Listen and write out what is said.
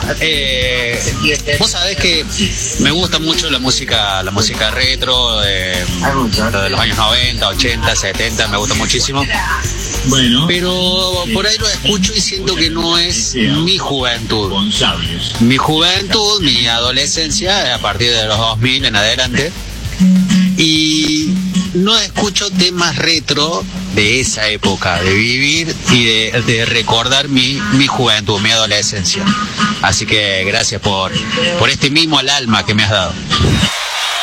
vos sabés que me gusta mucho la música retro, lo de los años 90, 80, 70, me gusta muchísimo. Bueno, pero por ahí lo escucho y siento que no es mi juventud. Mi juventud, mi adolescencia, a partir de los 2000 en adelante. Y no escucho temas retro de esa época, de vivir y de recordar mi juventud, mi adolescencia. Así que gracias por este mimo al alma que me has dado.